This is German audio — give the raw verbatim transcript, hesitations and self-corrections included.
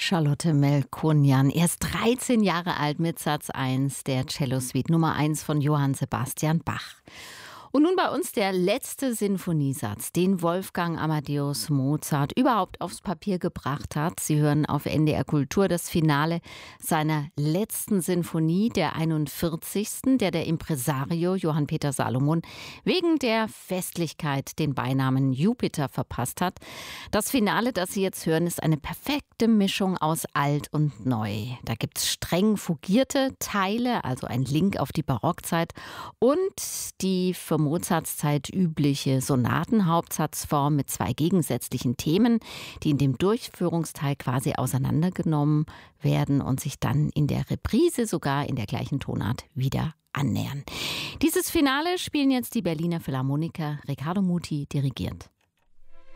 Charlotte Melkonian, erst dreizehn Jahre alt mit Satz eins der Cello-Suite Nummer eins von Johann Sebastian Bach. Und nun bei uns der letzte Sinfoniesatz, den Wolfgang Amadeus Mozart überhaupt aufs Papier gebracht hat. Sie hören auf N D R Kultur das Finale seiner letzten Sinfonie, der einundvierzigsten, der der Impresario Johann Peter Salomon wegen der Festlichkeit den Beinamen Jupiter verpasst hat. Das Finale, das Sie jetzt hören, ist eine perfekte Mischung aus alt und neu. Da gibt es streng fugierte Teile, also ein Link auf die Barockzeit und die für Mozarts Zeit übliche Sonatenhauptsatzform mit zwei gegensätzlichen Themen, die in dem Durchführungsteil quasi auseinandergenommen werden und sich dann in der Reprise sogar in der gleichen Tonart wieder annähern. Dieses Finale spielen jetzt die Berliner Philharmoniker. Riccardo Muti dirigiert.